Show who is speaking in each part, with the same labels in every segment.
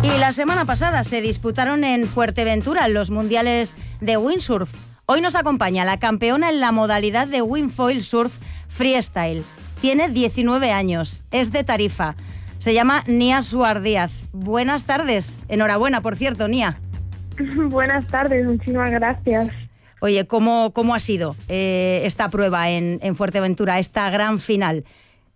Speaker 1: Y la semana pasada se disputaron en Fuerteventura los mundiales de windsurf. Hoy nos acompaña la campeona en la modalidad de windfoil surf freestyle. Tiene 19 años, es de Tarifa. Se llama Nia Suar Díaz. Buenas tardes. Enhorabuena, por cierto, Nia.
Speaker 2: Buenas tardes, muchísimas gracias.
Speaker 1: Oye, ¿cómo ha sido esta prueba en Fuerteventura, esta gran final?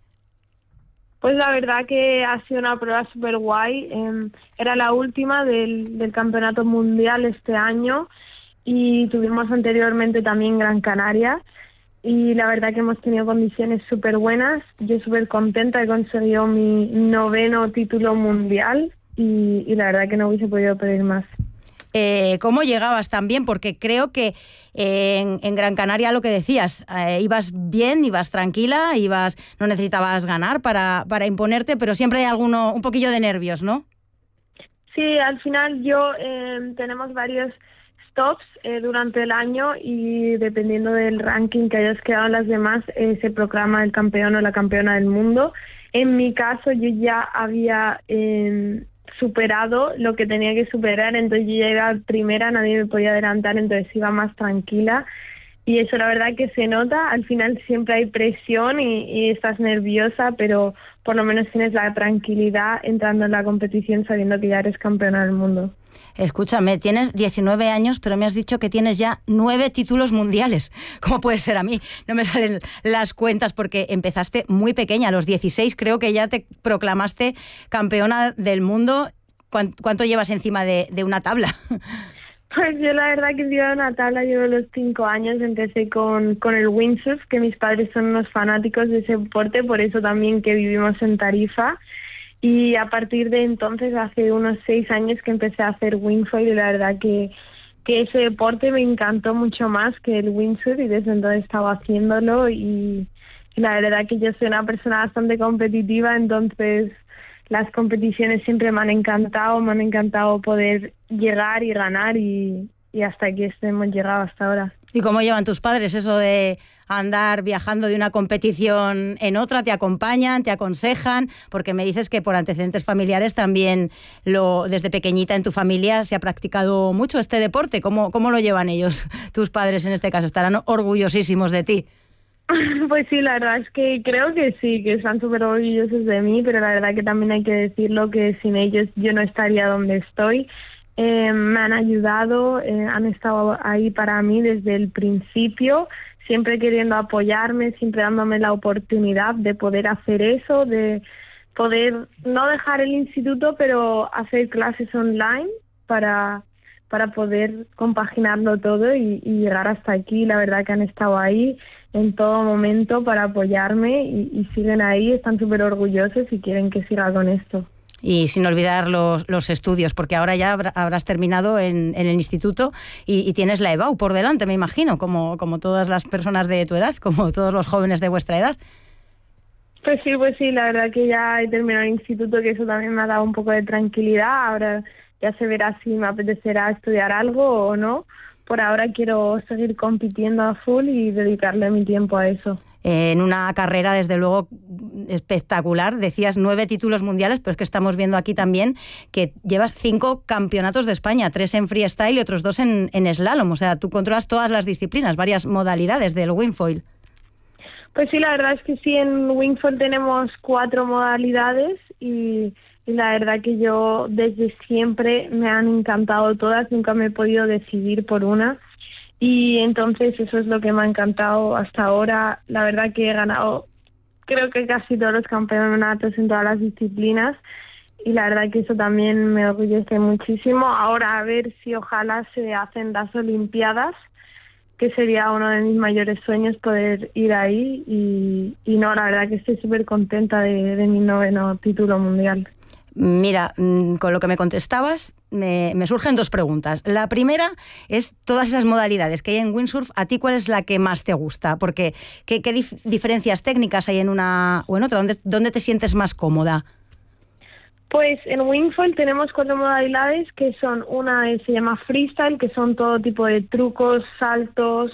Speaker 2: Pues la verdad que ha sido una prueba súper guay. Era la última del campeonato mundial este año y tuvimos anteriormente también Gran Canaria. Y la verdad que hemos tenido condiciones súper buenas. Yo súper contenta, he conseguido mi 9º título mundial y la verdad que no hubiese podido pedir más.
Speaker 1: ¿Cómo llegabas también? Porque creo que en Gran Canaria lo que decías, ibas bien, ibas tranquila, no necesitabas ganar para imponerte, pero siempre hay un poquillo de nervios, ¿no?
Speaker 2: Sí, al final tenemos varios stops durante el año y dependiendo del ranking que hayas quedado en las demás, se proclama el campeón o la campeona del mundo. En mi caso, yo ya había superado lo que tenía que superar, entonces yo ya era primera, nadie me podía adelantar, entonces iba más tranquila y eso la verdad que se nota. Al final siempre hay presión y estás nerviosa, pero por lo menos tienes la tranquilidad entrando en la competición sabiendo que ya eres campeona del mundo.
Speaker 1: Escúchame, tienes 19 años, pero me has dicho que tienes ya 9 títulos mundiales. ¿Cómo puede ser? A mí no me salen las cuentas porque empezaste muy pequeña. A los 16 creo que ya te proclamaste campeona del mundo. ¿Cuánto llevas encima de una tabla?
Speaker 2: Pues yo la verdad que llevo una tabla, llevo los 5 años, empecé con el windsurf, que mis padres son unos fanáticos de ese deporte, por eso también que vivimos en Tarifa. Y a partir de entonces, hace unos 6 años que empecé a hacer windfoil y la verdad que ese deporte me encantó mucho más que el windsurf y desde entonces estaba haciéndolo y la verdad que yo soy una persona bastante competitiva, entonces las competiciones siempre me han encantado poder llegar y ganar y hasta aquí hemos llegado hasta ahora.
Speaker 1: ¿Y cómo llevan tus padres eso de andar viajando de una competición en otra? ¿Te acompañan, te aconsejan? Porque me dices que por antecedentes familiares también desde pequeñita en tu familia se ha practicado mucho este deporte. ¿Cómo lo llevan ellos, tus padres en este caso? Estarán orgullosísimos de ti.
Speaker 2: Pues sí, la verdad es que creo que sí, que están súper orgullosos de mí, pero la verdad que también hay que decirlo que sin ellos yo no estaría donde estoy. Me han ayudado, han estado ahí para mí desde el principio, siempre queriendo apoyarme, siempre dándome la oportunidad de poder hacer eso, de poder no dejar el instituto, pero hacer clases online para poder compaginarlo todo y llegar hasta aquí. La verdad que han estado ahí en todo momento para apoyarme y siguen ahí, están súper orgullosos y quieren que siga con esto.
Speaker 1: Y sin olvidar los estudios, porque ahora ya habrás terminado en el instituto y tienes la EBAU por delante, me imagino, como todas las personas de tu edad, como todos los jóvenes de vuestra edad.
Speaker 2: Pues sí, la verdad que ya he terminado el instituto, que eso también me ha dado un poco de tranquilidad. Ahora ya se verá si me apetecerá estudiar algo o no. Por ahora quiero seguir compitiendo a full y dedicarle mi tiempo a eso.
Speaker 1: En una carrera, desde luego, espectacular. Decías 9 títulos mundiales, pero es que estamos viendo aquí también que llevas 5 campeonatos de España, 3 en freestyle y otros 2 en slalom. O sea, tú controlas todas las disciplinas, varias modalidades del windfoil.
Speaker 2: Pues sí, la verdad es que sí, en windfoil tenemos 4 modalidades y la verdad que yo desde siempre me han encantado todas, nunca me he podido decidir por una. Y entonces eso es lo que me ha encantado hasta ahora. La verdad que he ganado creo que casi todos los campeonatos en todas las disciplinas y la verdad que eso también me orgullece muchísimo. Ahora a ver si ojalá se hacen las Olimpiadas, que sería uno de mis mayores sueños poder ir ahí y no, la verdad que estoy súper contenta de mi 9º título mundial.
Speaker 1: Mira, con lo que me contestabas, me surgen 2 preguntas. La primera es todas esas modalidades que hay en windsurf, ¿a ti cuál es la que más te gusta? Porque ¿qué diferencias técnicas hay en una o en otra? ¿Dónde te sientes más cómoda?
Speaker 2: Pues en windfoil tenemos 4 modalidades que son, una se llama freestyle, que son todo tipo de trucos, saltos,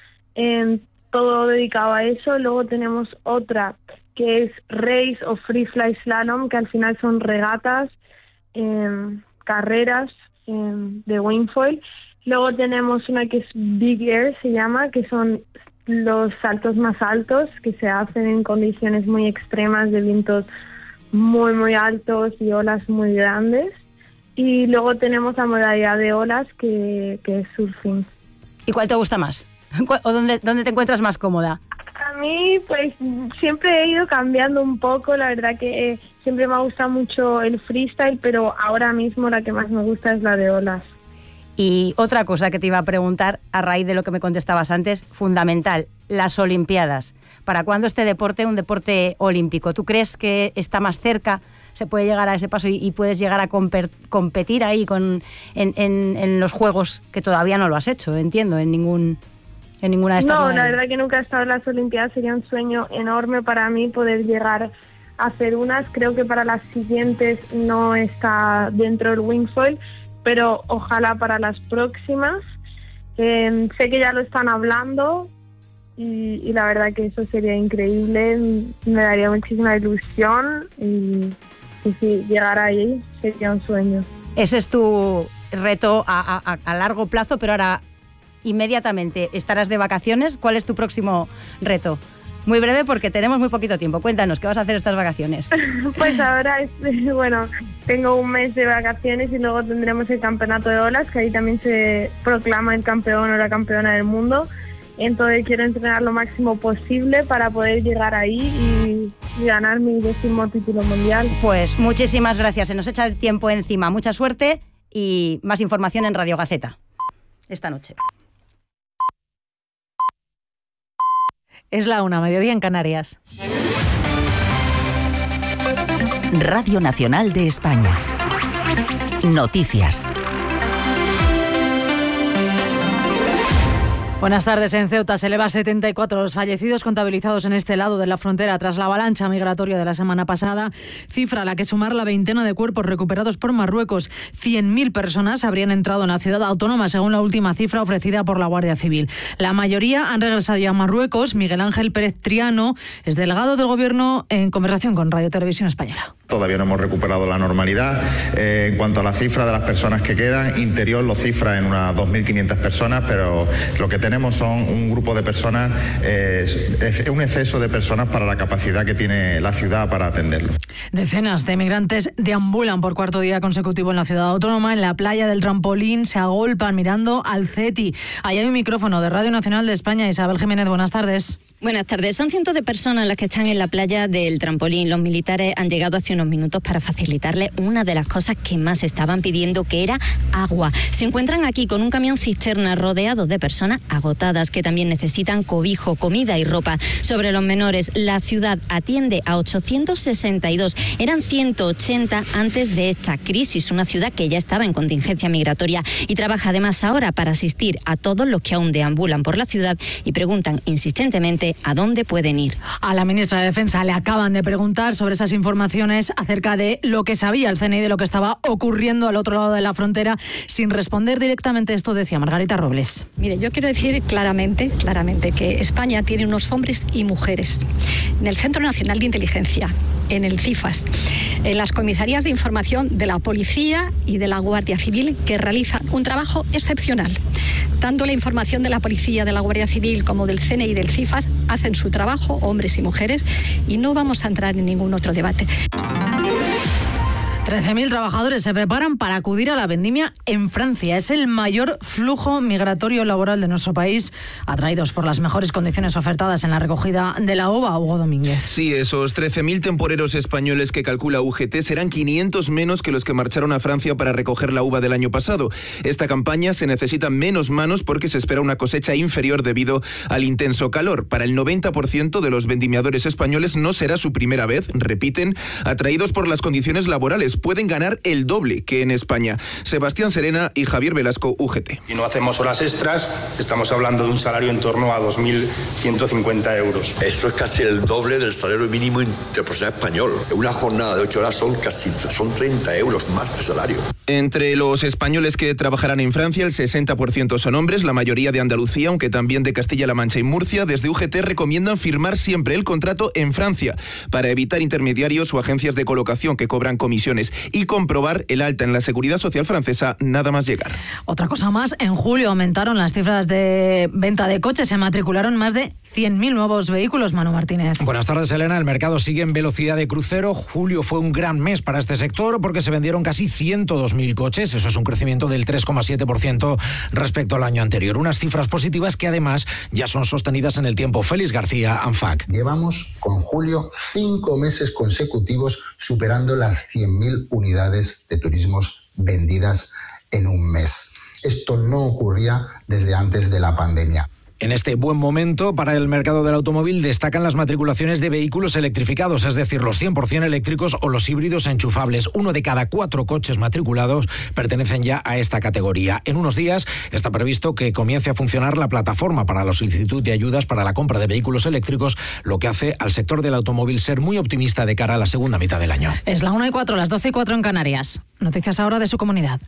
Speaker 2: todo dedicado a eso. Luego tenemos otra que es race o free fly slalom, que al final son regatas carreras de wingfoil. Luego tenemos una que es Big Air, se llama, que son los saltos más altos que se hacen en condiciones muy extremas de vientos muy, muy altos y olas muy grandes. Y luego tenemos la modalidad de olas que es surfing.
Speaker 1: ¿Y cuál te gusta más? ¿O dónde te encuentras más cómoda?
Speaker 2: A mí, pues, siempre he ido cambiando un poco. La verdad que siempre me ha gustado mucho el freestyle, pero ahora mismo la que más me gusta es la de olas.
Speaker 1: Y otra cosa que te iba a preguntar, a raíz de lo que me contestabas antes, fundamental, las Olimpiadas. ¿Para cuándo este deporte, un deporte olímpico? ¿Tú crees que está más cerca? ¿Se puede llegar a ese paso y puedes llegar a competir ahí en los Juegos, que todavía no lo has hecho, entiendo, en ninguna de estas?
Speaker 2: No, la verdad que nunca he estado en las Olimpiadas. Sería un sueño enorme para mí poder llegar a hacer unas. Creo que para las siguientes no está dentro del wingfoil, pero ojalá para las próximas. Sé que ya lo están hablando y la verdad que eso sería increíble. Me daría muchísima ilusión y sí, llegar ahí sería un sueño.
Speaker 1: Ese es tu reto a largo plazo, pero ahora inmediatamente estarás de vacaciones. ¿Cuál es tu próximo reto? Muy breve porque tenemos muy poquito tiempo. Cuéntanos, ¿qué vas a hacer estas vacaciones?
Speaker 2: Pues ahora, tengo un mes de vacaciones y luego tendremos el campeonato de olas, que ahí también se proclama el campeón o la campeona del mundo. Entonces quiero entrenar lo máximo posible para poder llegar ahí y ganar mi 10º título mundial.
Speaker 1: Pues muchísimas gracias. Se nos echa el tiempo encima. Mucha suerte y más información en Radio Gaceta esta noche.
Speaker 3: Es la 1:00, mediodía en Canarias.
Speaker 4: Radio Nacional de España. Noticias.
Speaker 3: Buenas tardes. En Ceuta se eleva a 74 los fallecidos contabilizados en este lado de la frontera tras la avalancha migratoria de la semana pasada, cifra a la que sumar la veintena de cuerpos recuperados por Marruecos. 100.000 personas habrían entrado en la ciudad autónoma, según la última cifra ofrecida por la Guardia Civil. La mayoría han regresado ya a Marruecos. Miguel Ángel Pérez Triano es delegado del Gobierno en conversación con Radio Televisión Española.
Speaker 5: Todavía no hemos recuperado la normalidad. En cuanto a la cifra de las personas que quedan, Interior lo cifra en unas 2.500 personas, pero lo que tenemos son un grupo de personas, un exceso de personas para la capacidad que tiene la ciudad para atenderlo.
Speaker 3: Decenas de migrantes deambulan por cuarto día consecutivo en la ciudad autónoma. En la playa del Trampolín se agolpan mirando al CETI. Ahí hay un micrófono de Radio Nacional de España. Isabel Jiménez, buenas tardes.
Speaker 6: Buenas tardes. Son cientos de personas las que están en la playa del Trampolín. Los militares han llegado hace unos minutos para facilitarles una de las cosas que más estaban pidiendo, que era agua. Se encuentran aquí con un camión cisterna rodeado de personas agotadas que también necesitan cobijo, comida y ropa. Sobre los menores, la ciudad atiende a 862. Eran 180 antes de esta crisis. Una ciudad que ya estaba en contingencia migratoria y trabaja además ahora para asistir a todos los que aún deambulan por la ciudad y preguntan insistentemente a dónde pueden ir.
Speaker 3: A la ministra de Defensa le acaban de preguntar sobre esas informaciones acerca de lo que sabía el CNI de lo que estaba ocurriendo al otro lado de la frontera. Sin responder directamente esto decía Margarita Robles.
Speaker 7: Mire, yo quiero decir claramente que España tiene unos hombres y mujeres en el Centro Nacional de Inteligencia, en el CIFAS, en las comisarías de información de la Policía y de la Guardia Civil, que realizan un trabajo excepcional. Tanto la información de la Policía, de la Guardia Civil como del CNI y del CIFAS hacen su trabajo, hombres y mujeres, y no vamos a entrar en ningún otro debate.
Speaker 3: 13.000 trabajadores se preparan para acudir a la vendimia en Francia. Es el mayor flujo migratorio laboral de nuestro país, atraídos por las mejores condiciones ofertadas en la recogida de la ova. Hugo Domínguez.
Speaker 8: Sí, esos 13.000 temporeros españoles que calcula UGT serán 500 menos que los que marcharon a Francia para recoger la uva del año pasado. Esta campaña se necesitan menos manos porque se espera una cosecha inferior debido al intenso calor. Para el 90% de los vendimiadores españoles no será su primera vez, repiten, atraídos por las condiciones laborales. Pueden ganar el doble que en España. Sebastián Serena y Javier Velasco, UGT.
Speaker 9: Si no hacemos horas extras, estamos hablando de un salario en torno a 2.150 euros.
Speaker 10: Eso es casi el doble del salario mínimo interprofesional español. Una jornada de 8 horas son 30 euros más de salario.
Speaker 8: Entre los españoles que trabajarán en Francia, el 60% son hombres, la mayoría de Andalucía, aunque también de Castilla-La Mancha y Murcia. Desde UGT recomiendan firmar siempre el contrato en Francia para evitar intermediarios o agencias de colocación que cobran comisiones. meses y comprobar el alta en la Seguridad Social francesa nada más llegar.
Speaker 3: Otra cosa más, en julio aumentaron las cifras de venta de coches, se matricularon más de 100.000 nuevos vehículos. Manu Martínez.
Speaker 11: Buenas tardes, Elena. El mercado sigue en velocidad de crucero. Julio fue un gran mes para este sector porque se vendieron casi 102.000 coches. Eso es un crecimiento del 3,7% respecto al año anterior. Unas cifras positivas que además ya son sostenidas en el tiempo. Félix García, ANFAC.
Speaker 12: Llevamos con julio 5 meses consecutivos superando las 100.000 unidades de turismos vendidas en un mes. Esto no ocurría desde antes de la pandemia.
Speaker 11: En este buen momento para el mercado del automóvil destacan las matriculaciones de vehículos electrificados, es decir, los 100% eléctricos o los híbridos enchufables. 1 de cada 4 coches matriculados pertenecen ya a esta categoría. En unos días está previsto que comience a funcionar la plataforma para la solicitud de ayudas para la compra de vehículos eléctricos, lo que hace al sector del automóvil ser muy optimista de cara a la segunda mitad del año.
Speaker 3: Es la 1:04, las 12:04 en Canarias. Noticias ahora de su comunidad.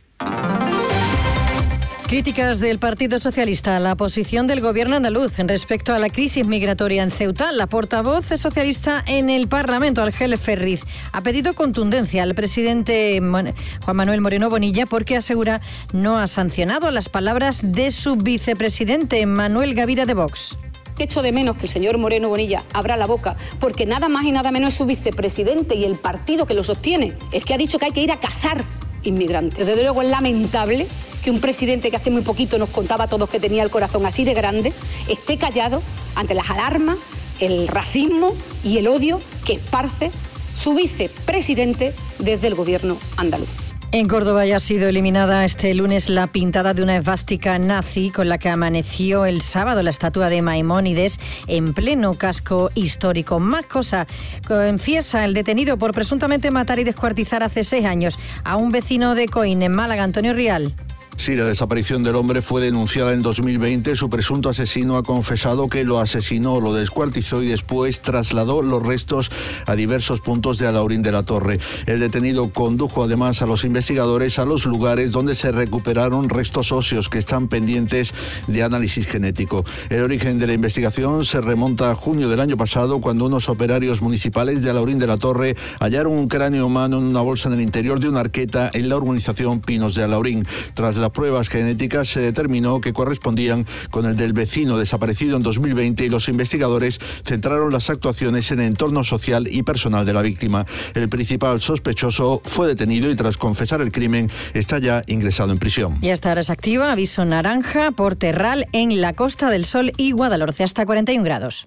Speaker 13: Críticas del Partido Socialista a la posición del Gobierno andaluz respecto a la crisis migratoria en Ceuta. La portavoz socialista en el Parlamento, Argel Ferriz, ha pedido contundencia al presidente Juan Manuel Moreno Bonilla porque asegura no ha sancionado las palabras de su vicepresidente Manuel Gavira de Vox.
Speaker 14: Echo de menos que el señor Moreno Bonilla abra la boca, porque nada más y nada menos es su vicepresidente y el partido que lo sostiene es que ha dicho que hay que ir a cazar inmigrantes. Desde luego es lamentable que un presidente que hace muy poquito nos contaba a todos que tenía el corazón así de grande esté callado ante las alarmas, el racismo y el odio que esparce su vicepresidente desde el gobierno andaluz.
Speaker 13: En Córdoba ya ha sido eliminada este lunes la pintada de una esvástica nazi con la que amaneció el sábado la estatua de Maimónides en pleno casco histórico. Más cosa, confiesa el detenido por presuntamente matar y descuartizar hace 6 años a un vecino de Coín, en Málaga, Antonio Rial.
Speaker 15: Sí, la desaparición del hombre fue denunciada en 2020. Su presunto asesino ha confesado que lo asesinó, lo descuartizó y después trasladó los restos a diversos puntos de Alhaurín de la Torre. El detenido condujo además a los investigadores a los lugares donde se recuperaron restos óseos que están pendientes de análisis genético. El origen de la investigación se remonta a junio del año pasado, cuando unos operarios municipales de Alhaurín de la Torre hallaron un cráneo humano en una bolsa en el interior de una arqueta en la urbanización Pinos de Alhaurín. Tras las pruebas genéticas se determinó que correspondían con el del vecino desaparecido en 2020 y los investigadores centraron las actuaciones en el entorno social y personal de la víctima. El principal sospechoso fue detenido y tras confesar el crimen está ya ingresado en prisión.
Speaker 13: Y hasta ahora es activa aviso naranja por terral en la Costa del Sol y Guadalhorce hasta 41 grados.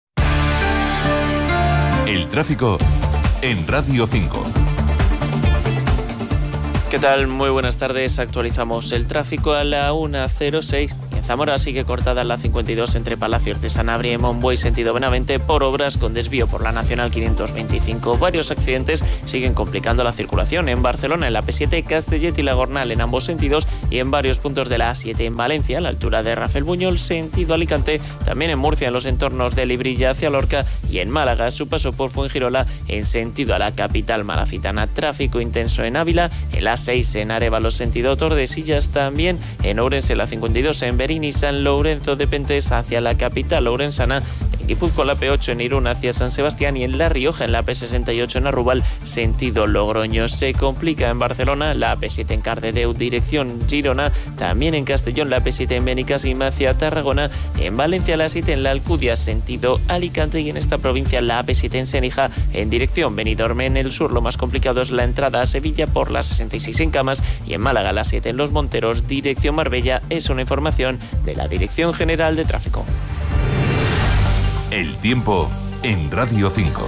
Speaker 16: El tráfico en Radio 5.
Speaker 17: ¿Qué tal? Muy buenas tardes. Actualizamos el tráfico a la 1:06. En Zamora sigue cortada la 52 entre Palacios de Sanabria y Monbuey sentido Benavente por obras con desvío por la Nacional 525. Varios accidentes siguen complicando la circulación en Barcelona, en la P7, Castellet y La Gornal en ambos sentidos, y en varios puntos de la A7 en Valencia, a la altura de Rafelbuñol sentido Alicante, también en Murcia en los entornos de Librilla hacia Lorca y en Málaga a su paso por Fuengirola en sentido a la capital malacitana. Tráfico intenso en Ávila, en la 6 en Arévalo sentido Tordesillas, también en Ourense la 52 en Berín y San Lorenzo de Pentes hacia la capital ourensana, en Guipúzcoa la P8 en Irún hacia San Sebastián y en La Rioja en la P68 en Arrubal sentido Logroño. Se complica en Barcelona la P7 en Cardedeu dirección Girona, también en Castellón la P7 en Benicàssim hacia Tarragona, en Valencia la 7 en la Alcudia sentido Alicante y en esta provincia la AP7 en Senija en dirección Benidorm. En el sur lo más complicado es la entrada a Sevilla por la 66 en Camas y en Málaga la 7 en Los Monteros dirección Marbella. Es una información de la Dirección General de Tráfico.
Speaker 16: El tiempo en Radio 5.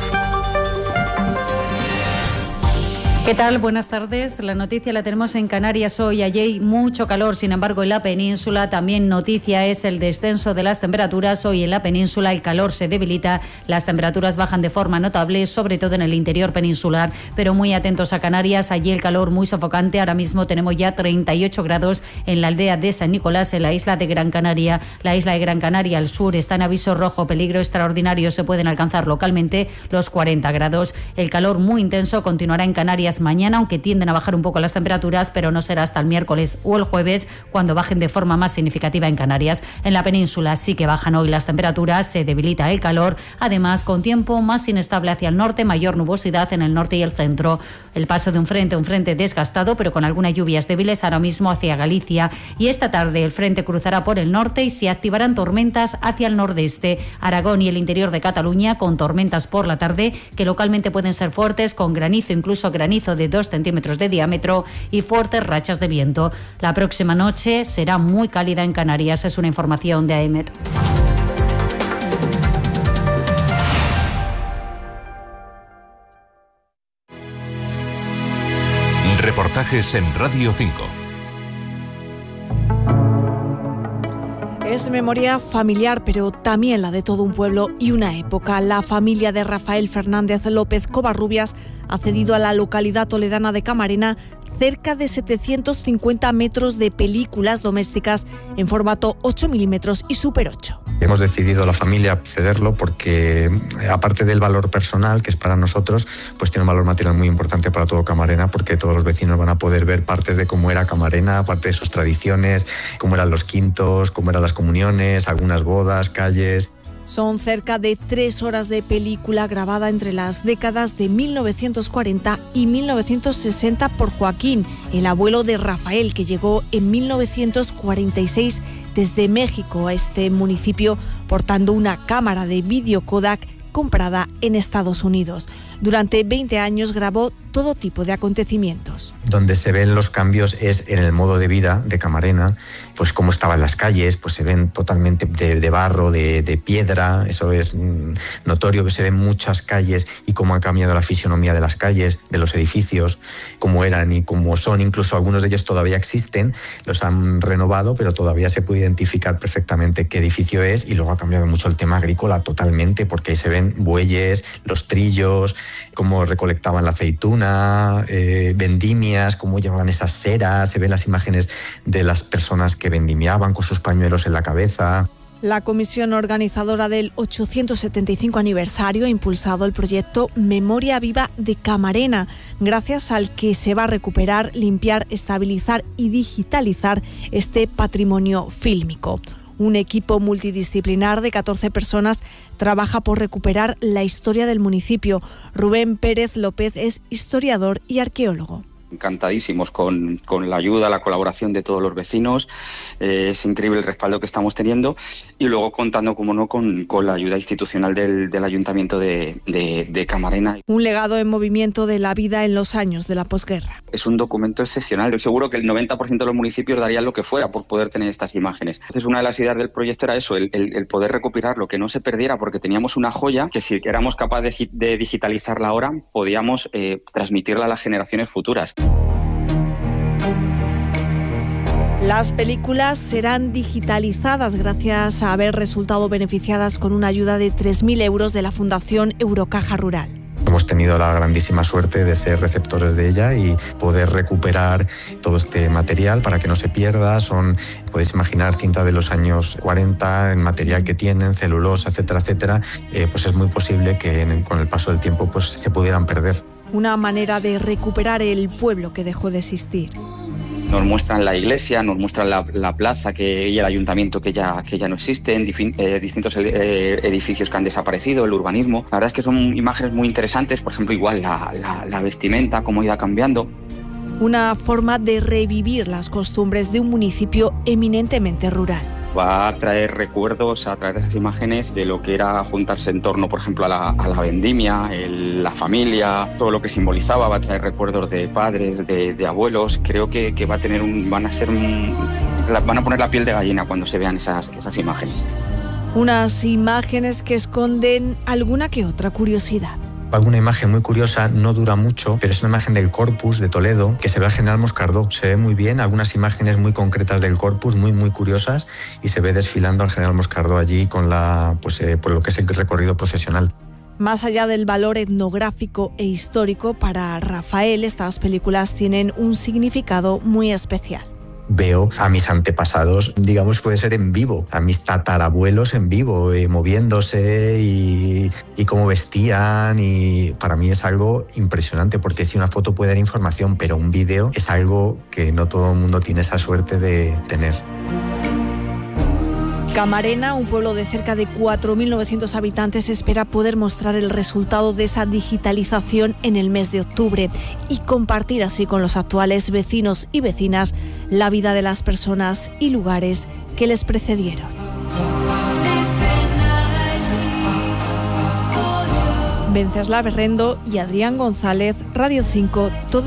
Speaker 18: ¿Qué tal? Buenas tardes. La noticia la tenemos en Canarias hoy. Allí hay mucho calor, sin embargo en la península también noticia es el descenso de las temperaturas. Hoy en la península el calor se debilita, las temperaturas bajan de forma notable, sobre todo en el interior peninsular, pero muy atentos a Canarias, allí el calor muy sofocante. Ahora mismo tenemos ya 38 grados en la aldea de San Nicolás, en la isla de Gran Canaria. La isla de Gran Canaria al sur está en aviso rojo, peligro extraordinario, se pueden alcanzar localmente los 40 grados. El calor muy intenso continuará en Canarias Canarias mañana, aunque tienden a bajar un poco las temperaturas, pero no será hasta el miércoles o el jueves cuando bajen de forma más significativa en Canarias. En la península sí que bajan hoy las temperaturas, se debilita el calor, además con tiempo más inestable hacia el norte, mayor nubosidad en el norte y el centro. El paso de un frente desgastado, pero con algunas lluvias débiles ahora mismo hacia Galicia, y esta tarde el frente cruzará por el norte y se activarán tormentas hacia el nordeste, Aragón y el interior de Cataluña, con tormentas por la tarde que localmente pueden ser fuertes, con granizo, incluso granizo de 2 centímetros de diámetro y fuertes rachas de viento. La próxima noche será muy cálida en Canarias, es una información de AEMET.
Speaker 16: Reportajes en Radio 5.
Speaker 19: Es memoria familiar, pero también la de todo un pueblo y una época. La familia de Rafael Fernández López Covarrubias ha cedido a la localidad toledana de Camarena cerca de 750 metros de películas domésticas en formato 8 milímetros y Super 8.
Speaker 20: Hemos decidido la familia cederlo porque, aparte del valor personal, que es para nosotros, pues tiene un valor material muy importante para todo Camarena, porque todos los vecinos van a poder ver partes de cómo era Camarena, parte de sus tradiciones, cómo eran los quintos, cómo eran las comuniones, algunas bodas, calles.
Speaker 19: Son cerca de 3 horas de película grabada entre las décadas de 1940 y 1960 por Joaquín, el abuelo de Rafael, que llegó en 1946 desde México a este municipio portando una cámara de vídeo Kodak comprada en Estados Unidos. Durante 20 años grabó todo tipo de acontecimientos.
Speaker 20: Donde se ven los cambios es en el modo de vida de Camarena, pues cómo estaban las calles, pues se ven totalmente de barro, de piedra, eso es notorio, que se ven muchas calles y cómo ha cambiado la fisonomía de las calles, de los edificios, cómo eran y cómo son, incluso algunos de ellos todavía existen, los han renovado, pero todavía se puede identificar perfectamente qué edificio es, y luego ha cambiado mucho el tema agrícola totalmente, porque ahí se ven bueyes, los trillos, cómo recolectaban la aceituna, vendimias, cómo llevaban esas seras, se ven las imágenes de las personas que vendimiaban con sus pañuelos en la cabeza.
Speaker 19: La comisión organizadora del 875 aniversario ha impulsado el proyecto Memoria Viva de Camarena, gracias al que se va a recuperar, limpiar, estabilizar y digitalizar este patrimonio fílmico. Un equipo multidisciplinar de 14 personas trabaja por recuperar la historia del municipio. Rubén Pérez López es historiador y arqueólogo.
Speaker 21: Encantadísimos con la ayuda, la colaboración de todos los vecinos. Es increíble el respaldo que estamos teniendo, y luego contando, como no, con la ayuda institucional del Ayuntamiento de Camarena. Un legado en movimiento de la vida en los años de la posguerra. Es un documento excepcional. Seguro que el 90% de los municipios darían lo que fuera por poder tener estas imágenes. Entonces, una de las ideas del proyecto era eso, el poder recuperarlo, que no se perdiera, porque teníamos una joya que, si éramos capaces de digitalizarla ahora, podíamos transmitirla a las generaciones futuras.
Speaker 19: Las películas serán digitalizadas gracias a haber resultado beneficiadas con una ayuda de 3.000 euros de la Fundación Eurocaja Rural.
Speaker 20: Hemos tenido la grandísima suerte de ser receptores de ella y poder recuperar todo este material para que no se pierda. Podéis imaginar, cinta de los años 40, el material que tienen, celulosa, etcétera, etcétera. Pues es muy posible que con el paso del tiempo pues se pudieran perder.
Speaker 19: Una manera de recuperar el pueblo que dejó de existir.
Speaker 21: Nos muestran la iglesia, nos muestran la plaza y el ayuntamiento que ya no existen, distintos edificios que han desaparecido, el urbanismo. La verdad es que son imágenes muy interesantes, por ejemplo, igual la vestimenta, cómo ha ido cambiando.
Speaker 19: Una forma de revivir las costumbres de un municipio eminentemente rural.
Speaker 21: Va a traer recuerdos a través de esas imágenes de lo que era juntarse en torno, por ejemplo, a la vendimia, la familia, todo lo que simbolizaba. Va a traer recuerdos de padres, de abuelos. Creo que van a poner la piel de gallina cuando se vean esas imágenes.
Speaker 19: Unas imágenes que esconden alguna que otra curiosidad.
Speaker 20: Alguna imagen muy curiosa, no dura mucho, pero es una imagen del Corpus de Toledo que se ve al General Moscardó. Se ve muy bien, algunas imágenes muy concretas del Corpus, muy curiosas, y se ve desfilando al General Moscardó allí con por lo que es el recorrido procesional.
Speaker 19: Más allá del valor etnográfico e histórico, para Rafael estas películas tienen un significado muy especial.
Speaker 20: veo a mis antepasados, digamos, puede ser en vivo, a mis tatarabuelos en vivo, moviéndose y cómo vestían, y para mí es algo impresionante, porque si una foto puede dar información, pero un vídeo es algo que no todo el mundo tiene esa suerte de tener.
Speaker 19: Camarena, un pueblo de cerca de 4.900 habitantes, espera poder mostrar el resultado de esa digitalización en el mes de octubre y compartir así con los actuales vecinos y vecinas la vida de las personas y lugares que les precedieron. Venceslao Berrendo y Adrián González, Radio 5, todo